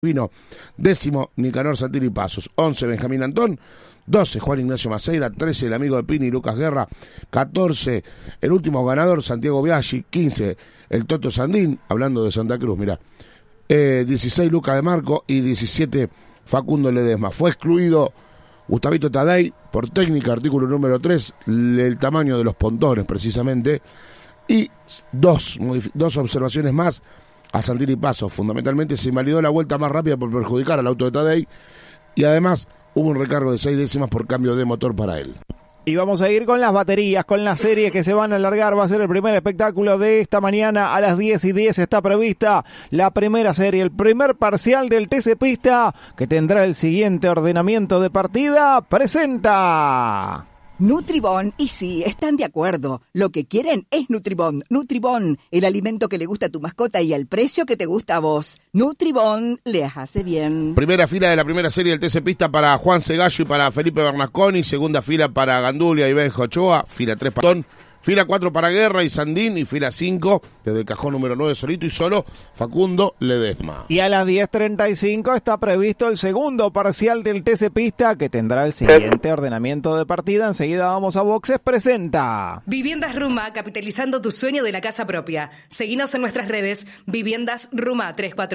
Vino, 10º Nicanor Santini Pasos, 11 Benjamín Antón, 12 Juan Ignacio Maceira, 13 el amigo de Pini Lucas Guerra, 14 el último ganador Santiago Biaggi, 15 el Toto Sandín, hablando de Santa Cruz, mirá, 16 Lucas de Marco y 17 Facundo Ledesma. Fue excluido Gustavito Tadei por técnica, artículo número 3, el tamaño de los pontones precisamente, y dos observaciones más a Santini Pasos. Fundamentalmente se invalidó la vuelta más rápida por perjudicar al auto de Tadei y además hubo un recargo de 6 décimas por cambio de motor para él. Y vamos a ir con las baterías, con las series que se van a alargar. Va a ser el primer espectáculo de esta mañana a las 10:10. Está prevista la primera serie, el primer parcial del TC Pista, que tendrá el siguiente ordenamiento de partida. Presenta Nutribón, y sí, están de acuerdo. Lo que quieren es Nutribón. Nutribón, el alimento que le gusta a tu mascota y al precio que te gusta a vos. Nutribón les hace bien. Primera fila de la primera serie del TC Pista para Juan Segallo y para Felipe Bernasconi. Segunda fila para Gandulia y Benjo Ochoa. Fila 3 para Tón. Fila 4 para Guerra y Sandín. Y fila 5, desde el cajón número 9 solito y solo, Facundo Ledesma. Y a las 10:35 está previsto el segundo parcial del TC Pista, que tendrá el siguiente ordenamiento de partida. Enseguida vamos a boxes. Presenta Viviendas Ruma, capitalizando tu sueño de la casa propia. Seguinos en nuestras redes. Viviendas Ruma,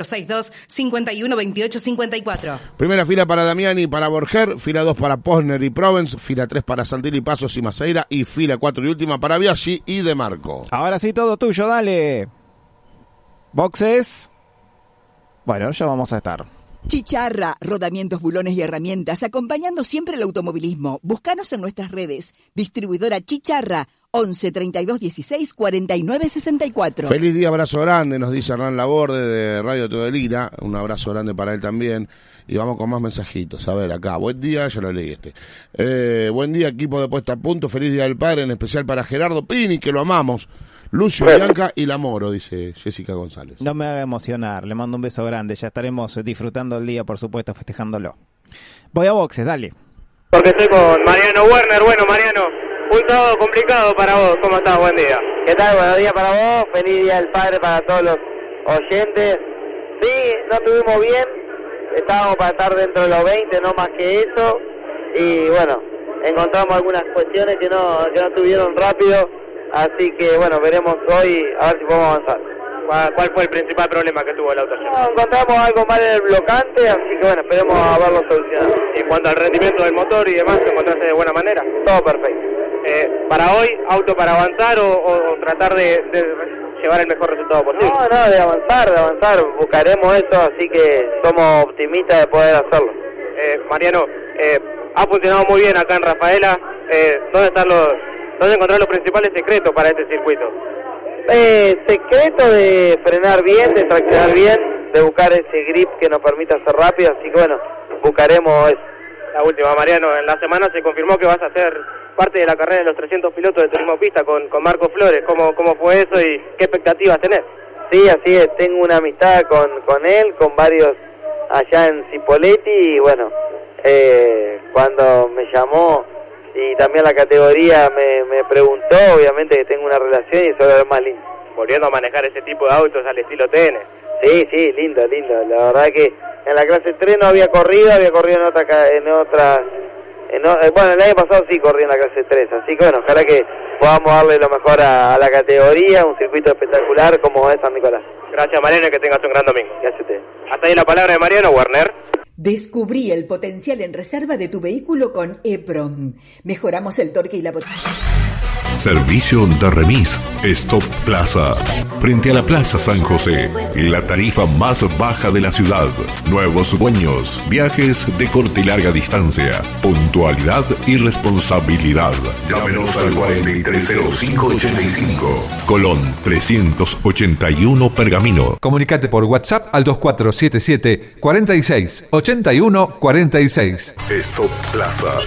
3462-512854. Primera fila para Damiani y para Borger. Fila 2 para Posner y Provence. Fila 3 para Santini Pasos y Maceira. Y fila 4 y última para Biaggi y De Marco. Ahora sí, todo tuyo, dale. Boxes. Bueno, ya vamos a estar. Chicharra, rodamientos, bulones y herramientas, acompañando siempre el automovilismo. Búscanos en nuestras redes. Distribuidora Chicharra, 11 32 16 49 64. Feliz día, abrazo grande, nos dice Hernán Laborde de Radio Teodelina. Un abrazo grande para él también. Y vamos con más mensajitos. A ver, acá, buen día, ya lo leí este. Buen día, equipo de Puesta a Punto. Feliz Día del Padre, en especial para Gerardo Pini, que lo amamos. Lucio, Bianca y la Moro, dice Jessica González. No me haga emocionar, le mando un beso grande. Ya estaremos disfrutando el día, por supuesto, festejándolo. Voy a boxes, dale. Porque estoy con Mariano Werner. Bueno, Mariano, un sábado complicado para vos. ¿Cómo estás? Buen día. ¿Qué tal? Buenos días para vos. Feliz Día del Padre para todos los oyentes. Sí, no estuvimos bien. Estábamos para estar dentro de los 20, no más que eso. Y bueno, encontramos algunas cuestiones que no estuvieron rápido. Así que bueno, veremos hoy a ver si podemos avanzar. ¿Cuál fue el principal problema que tuvo el auto? No, encontramos algo mal en el blocante, así que bueno, esperemos haberlo solucionado. En cuanto al rendimiento del motor y demás, ¿te encontraste de buena manera? Todo perfecto. ¿Para hoy, auto para avanzar o tratar de llevar el mejor resultado posible? No, de avanzar, buscaremos eso, así que somos optimistas de poder hacerlo. Mariano, ha funcionado muy bien acá en Rafaela. ¿Dónde encontrar los principales secretos para este circuito? Secreto de frenar bien, de traccionar bien, de buscar ese grip que nos permita ser rápido, así que bueno, buscaremos eso. La última, Mariano, en la semana se confirmó que vas a ser parte de la carrera de los 300 pilotos de turismo pista con Marco Flores. ¿Cómo fue eso y qué expectativas tenés? Sí, así es, tengo una amistad con él, con varios allá en Cipolletti y bueno, cuando me llamó y también la categoría me preguntó, obviamente que tengo una relación y eso es más lindo. Volviendo a manejar ese tipo de autos al estilo TN. Sí, lindo. La verdad que en la clase 3 no había corrido en otras... Bueno, el año pasado sí corrí en la clase 3, así que bueno, ojalá que podamos darle lo mejor a la categoría, un circuito espectacular como es San Nicolás. Gracias, Mariano, y que tengas un gran domingo. Gracias a usted. Hasta ahí la palabra de Mariano Werner. Descubrí el potencial en reserva de tu vehículo con EPROM. Mejoramos el torque y la potencia. Servicio de remis Stop Plaza. Frente a la Plaza San José, la tarifa más baja de la ciudad. Nuevos dueños, viajes de corta y larga distancia, puntualidad y responsabilidad. Llámenos al 430585, Colón 381 Pergamino. Comunicate por WhatsApp al 2477 46 81 46. Stop Plaza.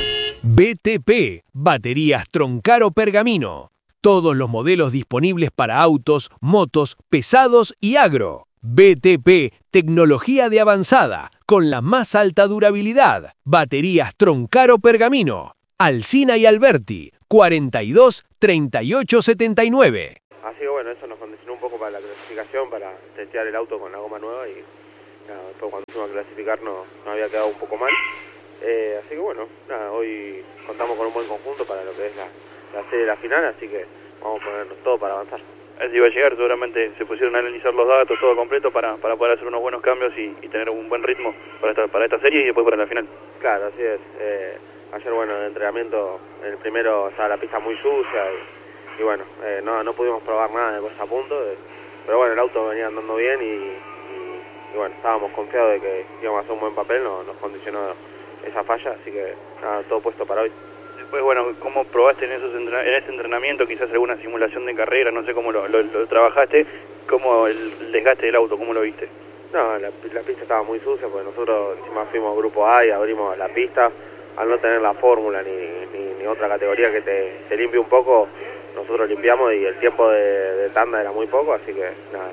BTP, baterías Troncaro Pergamino. Todos los modelos disponibles para autos, motos, pesados y agro. BTP, tecnología de avanzada, con la más alta durabilidad. Baterías Troncaro Pergamino. Alsina y Alberti, 42 38 79. Así que bueno, eso nos condicionó un poco para la clasificación, para testear el auto con la goma nueva y nada, después cuando fuimos a clasificar no había quedado un poco mal. Así que bueno, nada, hoy contamos con un buen conjunto para lo que es la serie de la final, así que vamos a ponernos todo para avanzar. Así va a llegar, seguramente se pusieron a analizar los datos, todo completo, para poder hacer unos buenos cambios y tener un buen ritmo para esta serie y después para la final. Claro, así es. Ayer, bueno, de entrenamiento, en el primero estaba la pista muy sucia y bueno, no pudimos probar nada de cosa a punto, pero bueno, el auto venía andando bien y bueno, estábamos confiados de que íbamos a hacer un buen papel, nos condicionó esa falla, así que nada, todo puesto para hoy. Después, bueno, ¿cómo probaste en ese entrenamiento? Quizás alguna simulación de carrera, no sé cómo lo trabajaste, ¿cómo el desgaste del auto, cómo lo viste? No, la pista estaba muy sucia porque nosotros encima fuimos grupo A y abrimos la pista, al no tener la fórmula ni otra categoría que te limpie un poco, nosotros limpiamos y el tiempo de tanda era muy poco, así que nada,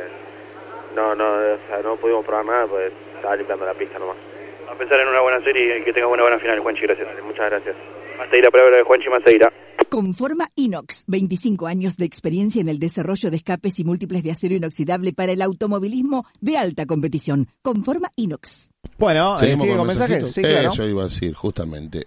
o sea, no pudimos probar nada, pues estaba limpiando la pista nomás. A pensar en una buena serie y que tenga una buena final, Juanchi, gracias. Muchas gracias. Maceira, palabra de Juanchi Maceira. Conforma Inox, 25 años de experiencia en el desarrollo de escapes y múltiples de acero inoxidable para el automovilismo de alta competición. Conforma Inox. Bueno, ¿sigue con mensajes? Sí, claro. Eso iba a decir, justamente.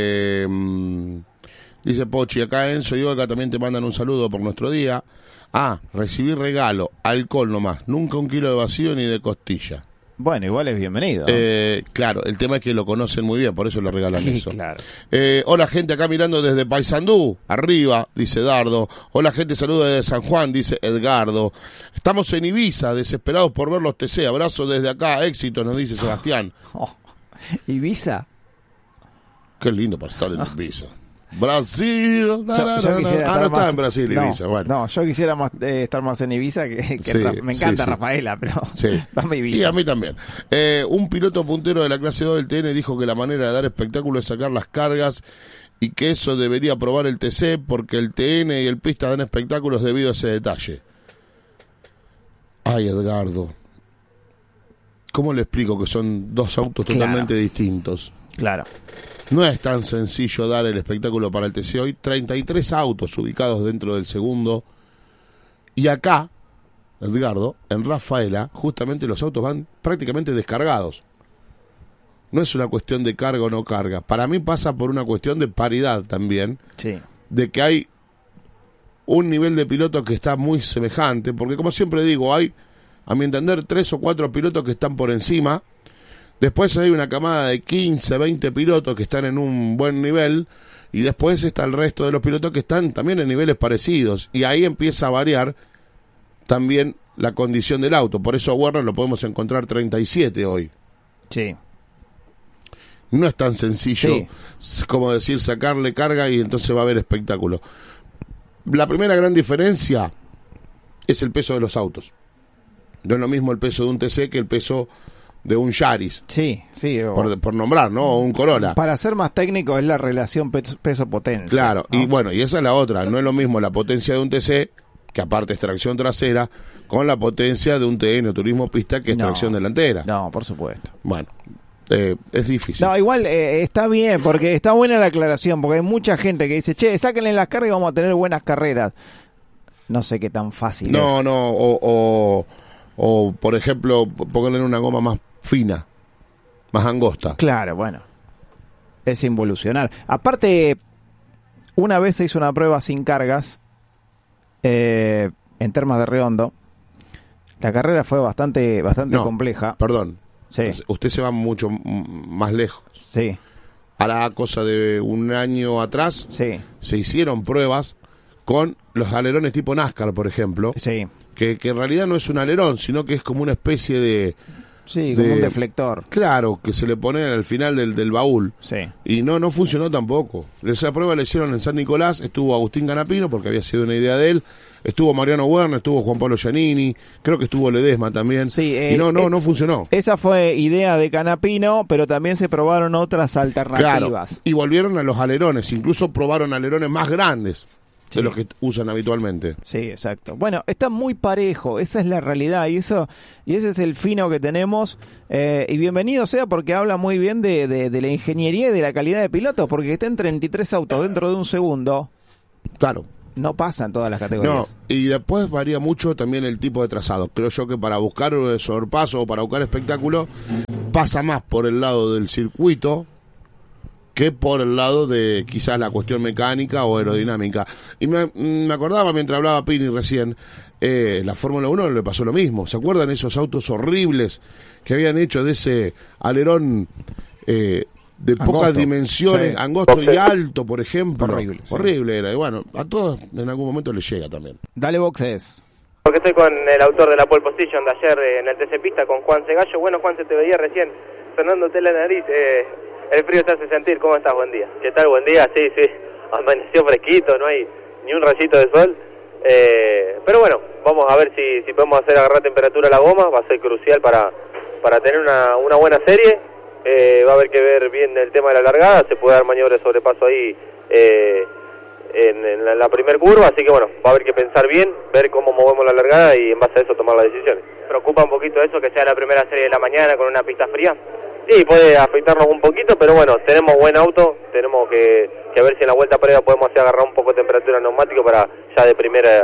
Dice Pochi, acá Enzo y Olga también te mandan un saludo por nuestro día. Recibir regalo, alcohol nomás, nunca 1 kilo de vacío ni de costilla. Bueno, igual es bienvenido. Claro, el tema es que lo conocen muy bien, por eso le regalan Sí, eso. claro. Hola gente, acá mirando desde Paysandú, arriba, dice Dardo. Hola gente, saludos desde San Juan, dice Edgardo. Estamos en Ibiza, desesperados por ver los TC. Abrazo desde acá, éxito, nos dice Sebastián. ¿Ibiza? Qué lindo para estar en Ibiza. Brasil. Yo quisiera no más, está en Brasil, Ibiza. Bueno. No, yo quisiera estar más en Ibiza que Sí, me encanta sí. Rafaela, pero Sí. dame Ibiza. Y a mí también. Un piloto puntero de la clase 2 del TN dijo que la manera de dar espectáculo es sacar las cargas y que eso debería probar el TC porque el TN y el pista dan espectáculos debido a ese detalle. Ay, Edgardo. ¿Cómo le explico que son dos autos totalmente distintos? Claro. No es tan sencillo dar el espectáculo para el TC hoy. 33 autos ubicados dentro del segundo. Y acá, Edgardo, en Rafaela, justamente los autos van prácticamente descargados. No es una cuestión de carga o no carga. Para mí pasa por una cuestión de paridad también. Sí. De que hay un nivel de pilotos que está muy semejante. Porque como siempre digo, hay, a mi entender, 3 o 4 pilotos que están por encima. Después hay una camada de 15, 20 pilotos que están en un buen nivel y después está el resto de los pilotos que están también en niveles parecidos y ahí empieza a variar también la condición del auto. Por eso a Werner lo podemos encontrar 37 hoy. Sí. No es tan sencillo como decir sacarle carga y entonces va a haber espectáculo. La primera gran diferencia es el peso de los autos. No es lo mismo el peso de un TC que el peso de un Yaris. Sí. Por nombrar, ¿no? O un Corolla. Para ser más técnico es la relación peso-potencia. Claro, ¿no? y bueno, y esa es la otra. No es lo mismo la potencia de un TC, que aparte es tracción trasera, con la potencia de un TN o turismo pista, que es tracción delantera. No, por supuesto. Bueno, es difícil. No, igual está bien, porque está buena la aclaración, porque hay mucha gente que dice, che, sáquenle las cargas y vamos a tener buenas carreras. No sé qué tan fácil es. O por ejemplo, ponerle una goma más fina, más angosta. Claro, bueno. Es involucionar. Aparte, una vez se hizo una prueba sin cargas en Termas de Redondo. La carrera fue bastante compleja. Perdón. Sí. Usted se va mucho más lejos. Sí. Hará cosa de un año atrás. Sí. Se hicieron pruebas con los alerones tipo NASCAR, por ejemplo. Sí. Que en realidad no es un alerón, sino que es como una especie de... Sí, como un deflector. Claro, que se le pone al final del baúl. Sí. Y no funcionó tampoco. Esa prueba la hicieron en San Nicolás, estuvo Agustín Canapino, porque había sido una idea de él, estuvo Mariano Werner, estuvo Juan Pablo Giannini, creo que estuvo Ledesma también. Sí, y no funcionó. Esa fue idea de Canapino, pero también se probaron otras alternativas. Claro, y volvieron a los alerones, incluso probaron alerones más grandes de los que usan habitualmente. Sí, exacto. Bueno, está muy parejo, esa es la realidad y ese es el fino que tenemos y bienvenido sea porque habla muy bien de la ingeniería y de la calidad de pilotos, porque estén 33 autos dentro de un segundo. Claro. no pasa en todas las categorías. No, y después varía mucho también el tipo de trazado. Creo yo que para buscar sorpaso o para buscar espectáculo pasa más por el lado del circuito que por el lado de quizás la cuestión mecánica o aerodinámica. Y me acordaba mientras hablaba Pini recién, la Fórmula 1 le pasó lo mismo. ¿Se acuerdan esos autos horribles que habían hecho de ese alerón de pocas dimensiones, sí, angosto y alto, por ejemplo? Horrible. Sí. Horrible era. Y bueno, a todos en algún momento les llega también. Dale boxes. Porque estoy con el autor de la pole position de ayer en el TC Pista, con Juan Segallo. Bueno, Juan, se te veía recién sonándote la nariz. El frío te hace sentir. ¿Cómo estás? Buen día. ¿Qué tal? Buen día. Sí. Amaneció fresquito, no hay ni un rayito de sol. Pero bueno, vamos a ver si podemos hacer agarrar temperatura a la goma. Va a ser crucial para tener una buena serie. Va a haber que ver bien el tema de la largada. Se puede dar maniobra de sobrepaso ahí en la primer curva. Así que bueno, va a haber que pensar bien, ver cómo movemos la largada y en base a eso tomar las decisiones. ¿Preocupa un poquito eso, que sea la primera serie de la mañana con una pista fría? Sí, puede afectarnos un poquito, pero bueno, tenemos buen auto. Tenemos que ver si en la vuelta previa podemos hacer agarrar un poco de temperatura neumático para ya de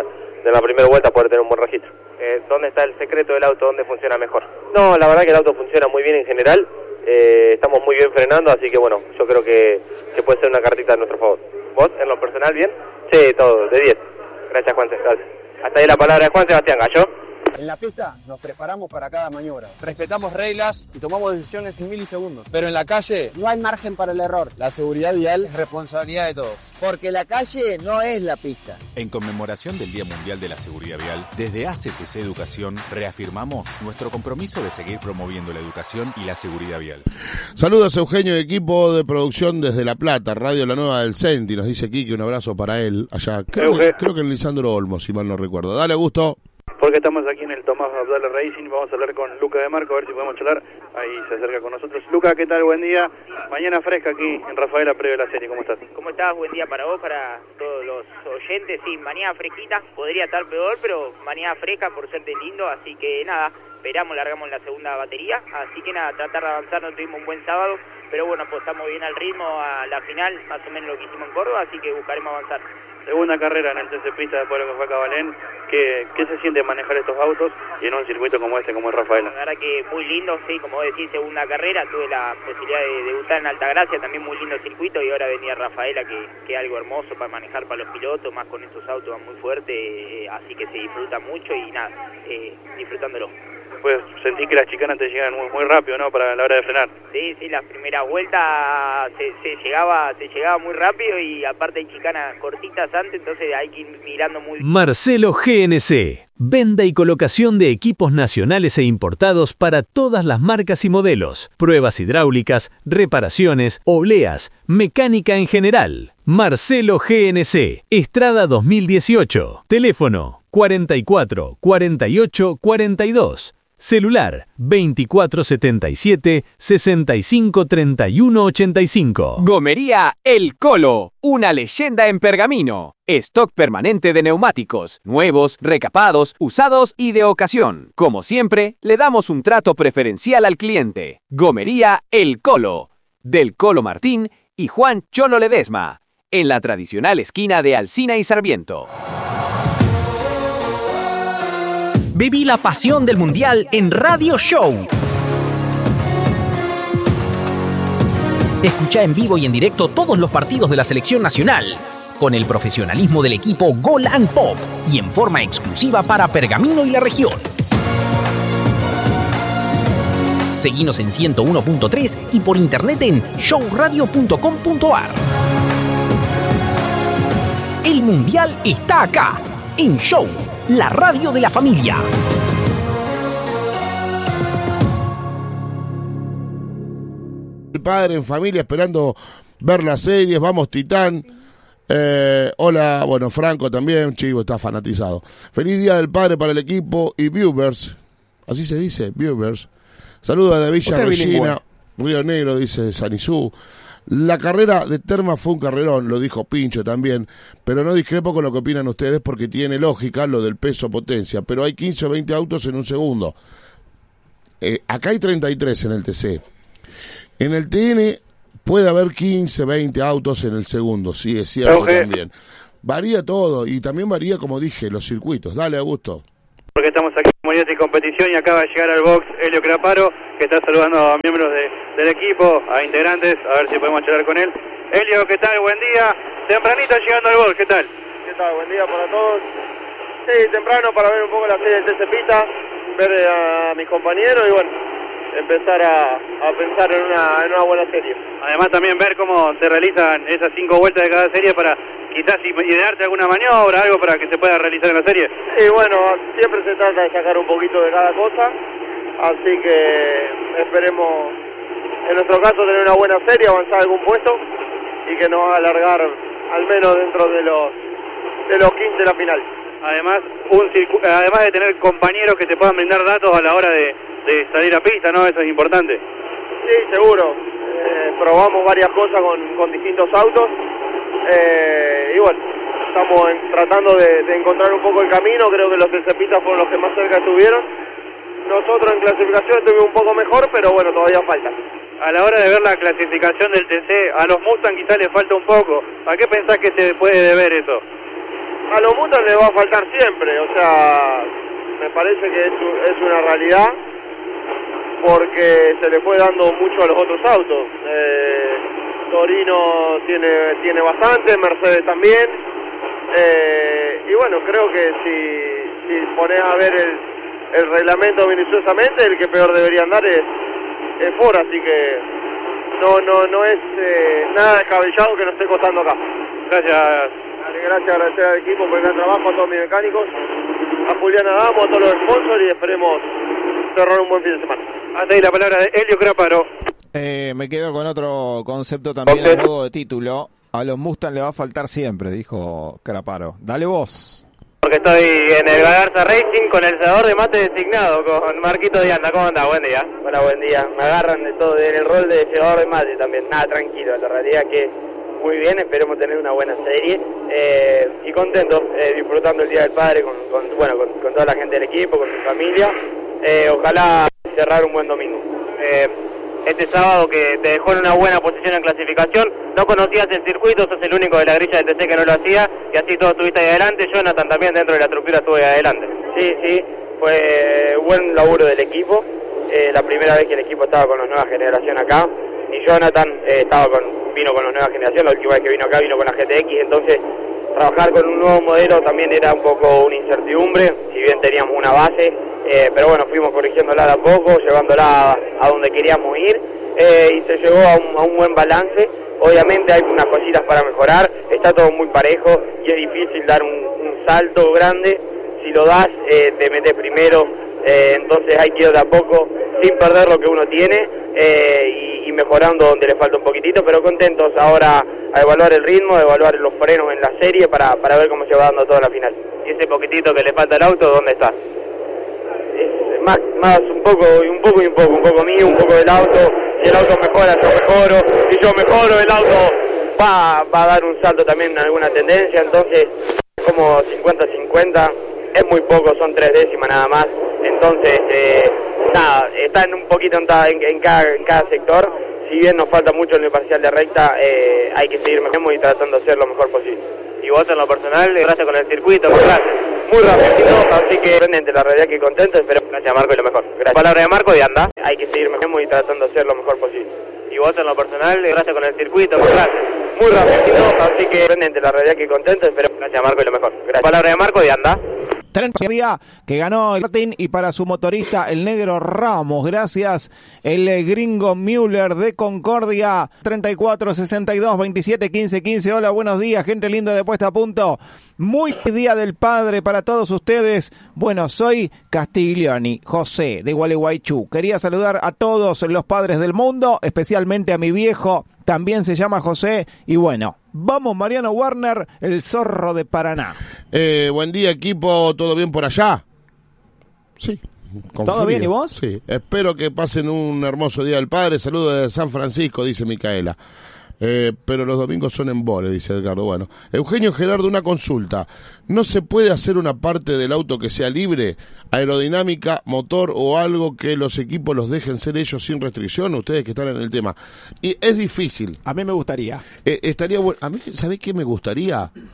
la primera vuelta poder tener un buen registro. ¿Dónde está el secreto del auto? ¿Dónde funciona mejor? No, la verdad que el auto funciona muy bien en general. Estamos muy bien frenando, así que bueno, yo creo que puede ser una cartita a nuestro favor. ¿Vos, en lo personal, bien? Sí, todo, de 10. Gracias, Juan. Gracias. Hasta ahí la palabra de Juan Sebastián Gallo. En la pista nos preparamos para cada maniobra. Respetamos reglas y tomamos decisiones en milisegundos. Pero en la calle no hay margen para el error. La seguridad vial es responsabilidad de todos. Porque la calle no es la pista. En conmemoración del Día Mundial de la Seguridad Vial, desde ACTC Educación reafirmamos nuestro compromiso de seguir promoviendo la educación y la seguridad vial. Saludos, Eugenio, equipo de producción desde La Plata, Radio La Nueva del Centi, nos dice Kiki, un abrazo para él allá. Creo que en Lisandro Olmo, si mal no recuerdo. Dale, Gusto. Porque estamos aquí en el Tomás Abdala Racing, vamos a hablar con Luca de Marco, a ver si podemos charlar. Ahí se acerca con nosotros. Luca, ¿qué tal? Buen día. Mañana fresca aquí en Rafaela, previo a la serie. ¿Cómo estás? ¿Cómo estás? Buen día para vos, para todos los oyentes. Sí, mañana fresquita, podría estar peor, pero mañana fresca por serte lindo. Así que nada, esperamos, largamos la segunda batería. Así que nada, tratar de avanzar, no tuvimos un buen sábado. Pero bueno, pues estamos bien al ritmo a la final, más o menos lo que hicimos en Córdoba, así que buscaremos avanzar. Segunda carrera en el TC Pista después de lo que fue Cabalén. ¿Qué se siente manejar estos autos y en un circuito como este, como es Rafaela? La verdad que muy lindo, sí, como vos decís, segunda carrera. Tuve la posibilidad de debutar en Altagracia, también muy lindo circuito, y ahora venía Rafaela, que es algo hermoso para manejar para los pilotos, más con estos autos muy fuertes, así que se disfruta mucho y nada, disfrutándolo. Pues sentí que las chicanas te llegan muy rápido, ¿no? Para la hora de frenar. Sí, las primeras vueltas se llegaba muy rápido y aparte hay chicanas cortitas antes, entonces hay que ir mirando muy bien. Marcelo GNC, venta y colocación de equipos nacionales e importados para todas las marcas y modelos, pruebas hidráulicas, reparaciones, obleas, mecánica en general. Marcelo GNC, Estrada 2018, teléfono 44 48 42. Celular 2477 65 31 85. Gomería El Colo, una leyenda en Pergamino. Stock permanente de neumáticos, nuevos, recapados, usados y de ocasión. Como siempre, le damos un trato preferencial al cliente. Gomería El Colo, del Colo Martín y Juan Cholo Ledesma, en la tradicional esquina de Alsina y Sarmiento. Viví la pasión del Mundial en Radio Show. Escucha en vivo y en directo todos los partidos de la selección nacional, con el profesionalismo del equipo Gol and Pop y en forma exclusiva para Pergamino y la región. Seguinos en 101.3 y por internet en showradio.com.ar. El Mundial está acá, en Show, la radio de la familia. El padre en familia esperando ver las series. Vamos, Titán. Hola, bueno, Franco también. Chivo está fanatizado. Feliz Día del Padre para el equipo y viewers. Así se dice, viewers. Saludos de Villa Regina, Río Negro, dice Sanizú. La carrera de Terma fue un carrerón, lo dijo Pincho también, pero no discrepo con lo que opinan ustedes porque tiene lógica lo del peso potencia, pero hay 15 o 20 autos en un segundo. Acá hay 33 en el TC. En el TN puede haber 15, 20 autos en el segundo, sí, es cierto también. varía todo y también varía, como dije, los circuitos. Dale, Augusto. Porque estamos aquí en Comunidad y Competición y acaba de llegar al box Helio Craparo, que está saludando a miembros del equipo, a integrantes, a ver si podemos charlar con él. Helio, ¿qué tal? Buen día. Tempranito llegando al box, ¿qué tal? ¿Qué tal? Buen día para todos. Sí, temprano para ver un poco la serie del TC Pista, ver a mis compañeros y bueno, empezar a pensar en una buena serie. Además también ver cómo se realizan esas 5 vueltas de cada serie para quizás idearte alguna maniobra, algo para que se pueda realizar en la serie. Sí, bueno, siempre se trata de sacar un poquito de cada cosa, así que esperemos, en nuestro caso, tener una buena serie, avanzar a algún puesto y que nos va a alargar al menos dentro de los 15 de la final. Además, además de tener compañeros que te puedan brindar datos a la hora de salir a pista, ¿no? Eso es importante. Sí, seguro. Probamos varias cosas con distintos autos y bueno, estamos tratando de encontrar un poco el camino. Creo que los TC-pistas fueron los que más cerca estuvieron. Nosotros en clasificación estuvimos un poco mejor, pero bueno, todavía falta. A la hora de ver la clasificación del TC, a los Mustang quizás les falta un poco. ¿A qué pensás que se puede deber eso? A los Mustang les va a faltar siempre, o sea, me parece que es una realidad porque se le fue dando mucho a los otros autos. Torino tiene bastante, Mercedes también, y bueno, creo que si pones a ver el reglamento minuciosamente, el que peor debería andar es Ford, así que no es nada descabellado que nos esté costando acá. Gracias. Gracias, agradecer al equipo por el gran trabajo, a todos mis mecánicos, a Julián Adamo, a todos los sponsors y esperemos cerrar un buen fin de semana. Hasta ahí la palabra de Helio Craparo. Me quedo con otro concepto también a modo de título. A los Mustang le va a faltar siempre, dijo Craparo. Dale vos. Porque estoy en el Galarza Racing con el cebador de mate designado, con Marquito Dianda. ¿Cómo andás? Buen día. Hola, buen día. Me agarran de todo, en el rol de cebador de mate también. Nada, tranquilo. La realidad que muy bien, esperemos tener una buena serie y contentos, disfrutando el Día del Padre con toda la gente del equipo, con mi familia. Ojalá cerrar un buen domingo. Este sábado que te dejó en una buena posición en clasificación, no conocías el circuito, sos el único de la grilla de TC que no lo hacía y así todo estuviste ahí adelante. Jonathan también dentro de la estructura estuvo ahí adelante. Sí, fue buen laburo del equipo. La primera vez que el equipo estaba con la nueva generación acá y Jonathan vino con la nueva generación, la última vez que vino acá vino con la GTX, entonces trabajar con un nuevo modelo también era un poco una incertidumbre, si bien teníamos una base, pero bueno, fuimos corrigiéndola de a poco, llevándola a donde queríamos ir y se llegó a un buen balance. Obviamente hay unas cositas para mejorar, está todo muy parejo y es difícil dar un salto grande. Si lo das, te metes primero, entonces hay que ir de a poco sin perder lo que uno tiene y mejorando donde le falta un poquitito, pero contentos ahora a evaluar el ritmo, a evaluar los frenos en la serie para ver cómo se va dando toda la final. ¿Y ese poquitito que le falta al auto, dónde está? Más un poco mío, un poco del auto. Si el auto mejora, yo mejoro. Si yo mejoro, el auto va a dar un salto también en alguna tendencia. Entonces, como 50-50, es muy poco, son 3 décimas nada más. Entonces, nada, están un poquito en cada sector. Si bien nos falta mucho en el parcial de recta, hay que seguir mejorando y tratando de hacer lo mejor posible. Y vos en lo personal, gracias con el circuito, muy rápido, así que sorprendente, la realidad que contento, pero gracias Marco y lo mejor. Gracias. Palabra de Marco y anda. Hay que seguir mejorando y tratando de hacer lo mejor posible. Y vos en lo personal, gracias con el circuito, muy rápido, así que sorprendente, la realidad que contento, pero gracias Marco y lo mejor. Gracias. Palabra de Marco y anda. Día que ganó el Martin y para su motorista el negro Ramos, gracias el gringo Müller de Concordia. 34 62 27 15 15. Hola, buenos días, gente linda de Puesta a Punto. Muy Día del Padre para todos ustedes. Bueno, soy Castiglioni, José de Gualeguaychú. Quería saludar a todos los padres del mundo, especialmente a mi viejo, también se llama José. Y bueno, vamos Mariano Warner, el zorro de Paraná. Buen día, equipo, ¿todo bien por allá? Sí. ¿Todo frío. bien y vos? Sí, espero que pasen un hermoso Día del Padre. Saludos desde San Francisco, dice Micaela. Pero los domingos son embole, dice Edgardo. Bueno, Eugenio Gerardo, una consulta. ¿No se puede hacer una parte del auto que sea libre, aerodinámica, motor o algo que los equipos los dejen ser ellos sin restricción? Ustedes que están en el tema. Y es difícil. A mí me gustaría. Estaría bueno. A mí, ¿sabés qué me gustaría?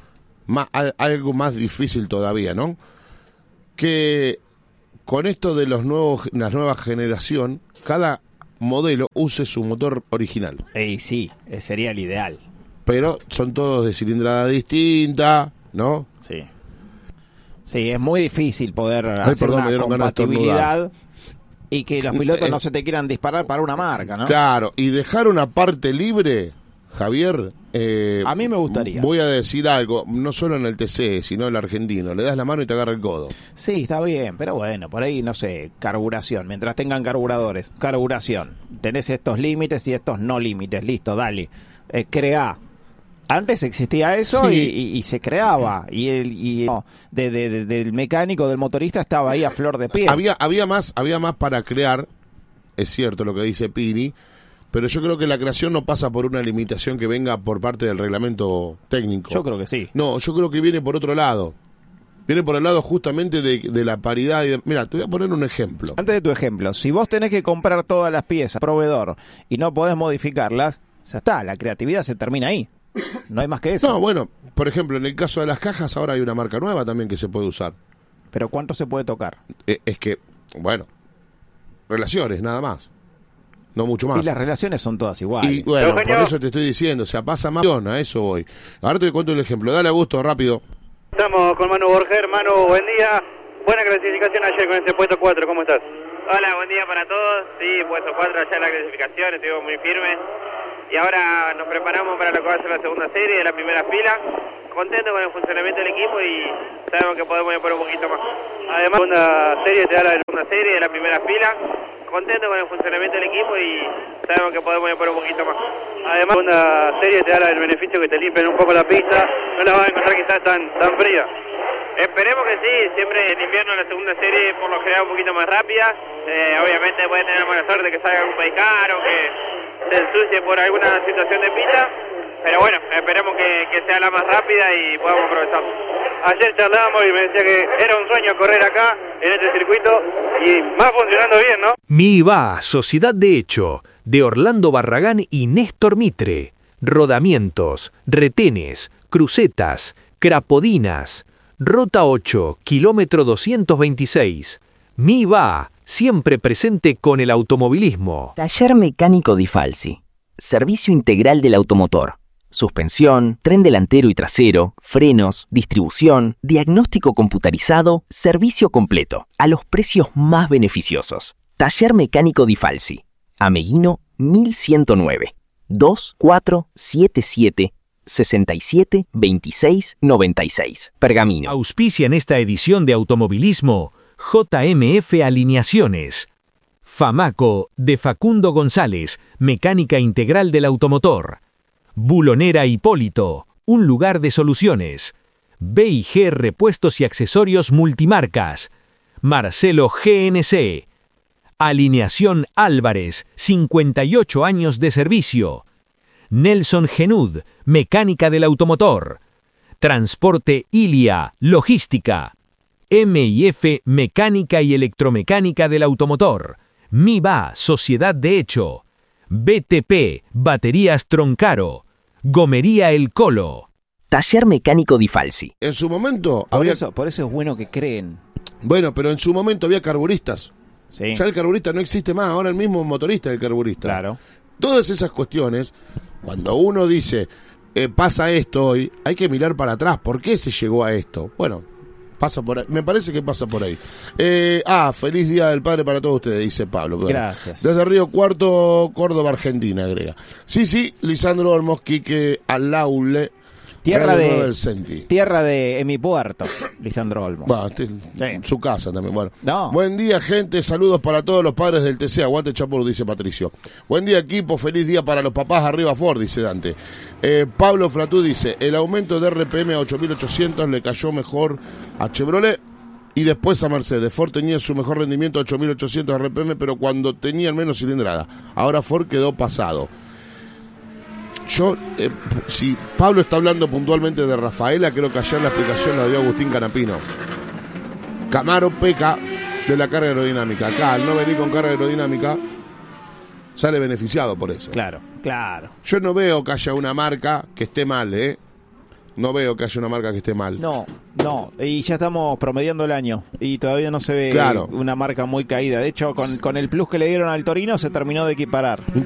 algo más difícil todavía, ¿no? Que con esto de la nueva generación, cada modelo use su motor original. Sí, sería el ideal. Pero son todos de cilindrada distinta, ¿no? Sí. Sí, es muy difícil poder hacer una compatibilidad y que los pilotos no se te quieran disparar para una marca, ¿no? Claro, y dejar una parte libre, Javier. A mí me gustaría. Voy a decir algo, no solo en el TC, sino en el argentino. Le das la mano y te agarra el codo. Sí, está bien, pero bueno, por ahí, no sé, carburación. Mientras tengan carburadores, carburación. Tenés estos límites y estos no límites. Listo, dale. Crea. Antes existía eso, sí, y se creaba. Del mecánico, del motorista, estaba ahí a flor de piel. Había más para crear, es cierto lo que dice Pini, pero yo creo que la creación no pasa por una limitación que venga por parte del reglamento técnico. Yo creo que sí. No, yo creo que viene por otro lado. Viene por el lado justamente de la paridad. Mira, te voy a poner un ejemplo. Antes de tu ejemplo, si vos tenés que comprar todas las piezas, proveedor, y no podés modificarlas, ya está, la creatividad se termina ahí. No hay más que eso. No, bueno, por ejemplo, en el caso de las cajas, ahora hay una marca nueva también que se puede usar. ¿Pero cuánto se puede tocar? Es que, bueno, relaciones, nada más. No mucho más. Y las relaciones son todas iguales. Y bueno, por eso te estoy diciendo, o sea, pasa más, a eso voy. Ahora te cuento el ejemplo. Dale, Augusto, rápido. Estamos con Manu Borger. Manu, buen día. Buena clasificación ayer con ese puesto 4, ¿cómo estás? Hola, buen día para todos. Sí, puesto 4 allá en la clasificación, estuvimos muy firmes. Y ahora nos preparamos para lo que va a ser la segunda serie de la primera fila. Contento con el funcionamiento del equipo y sabemos que podemos ir por un poquito más. Además, la segunda serie te da la segunda serie de la primera fila. Contento con el funcionamiento del equipo y sabemos que podemos ir por un poquito más. Además, la segunda serie te da el beneficio que te limpien un poco la pista. No la vas a encontrar quizás tan fría. Esperemos que sí, siempre en invierno la segunda serie por lo general un poquito más rápida. Obviamente puede tener mala suerte que salga algún paiscar o que se ensucie por alguna situación de pista, pero bueno, esperemos que sea la más rápida y podamos aprovecharlo. Ayer charlábamos y me decía que era un sueño correr acá en este circuito y más funcionando bien, ¿no? MIVA, Sociedad de Hecho, de Orlando Barragán y Néstor Mitre. Rodamientos, retenes, crucetas, crapodinas. Ruta 8, kilómetro 226. MIVA, siempre presente con el automovilismo. Taller Mecánico Di Falsi. Servicio integral del automotor. Suspensión, tren delantero y trasero, frenos, distribución, diagnóstico computarizado, servicio completo, a los precios más beneficiosos. Taller Mecánico Di Falsi. Ameguino 1109. 2477 67 26 96. Pergamino. Auspicia en esta edición de automovilismo JMF Alineaciones. Famaco, de Facundo González, mecánica integral del automotor. Bulonera Hipólito, un lugar de soluciones. B&G Repuestos y Accesorios Multimarcas. Marcelo GNC. Alineación Álvarez, 58 años de servicio. Nelson Genud, mecánica del automotor. Transporte Ilia, logística. M&F Mecánica y Electromecánica del Automotor. MIVA, Sociedad de Hecho. BTP, Baterías Troncaro. Gomería El Colo. Taller Mecánico Di Falsi. En su momento por eso es bueno que creen. Bueno, pero en su momento había carburistas. Sí. Ya el carburista no existe más, ahora el mismo motorista es el carburista. Claro. Todas esas cuestiones, cuando uno dice, pasa esto hoy, hay que mirar para atrás. ¿Por qué se llegó a esto? Bueno, pasa por ahí. Me parece que pasa por ahí. Feliz Día del Padre para todos ustedes, dice Pablo. Gracias. Desde Río Cuarto, Córdoba, Argentina, agrega. Sí, Lisandro Olmos, Quique, Alaule. Tierra de mi puerto, Lisandro Olmos. Su casa también. Bueno. No. Buen día, gente. Saludos para todos los padres del TC. Aguante Chapur, dice Patricio. Buen día, equipo. Feliz día para los papás. Arriba Ford, dice Dante. Pablo Fratú dice, el aumento de RPM a 8.800 le cayó mejor a Chevrolet y después a Mercedes. Ford tenía su mejor rendimiento a 8.800 RPM, pero cuando tenía menos cilindrada. Ahora Ford quedó pasado. Si Pablo está hablando puntualmente de Rafaela, creo que ayer la explicación la dio Agustín Canapino. Camaro peca de la carga aerodinámica. Acá, al no venir con carga aerodinámica, sale beneficiado por eso. Claro. Yo no veo que haya una marca que esté mal, No veo que haya una marca que esté mal. No, y ya estamos promediando el año y todavía no se ve una marca muy caída. De hecho, con el plus que le dieron al Torino se terminó de equiparar.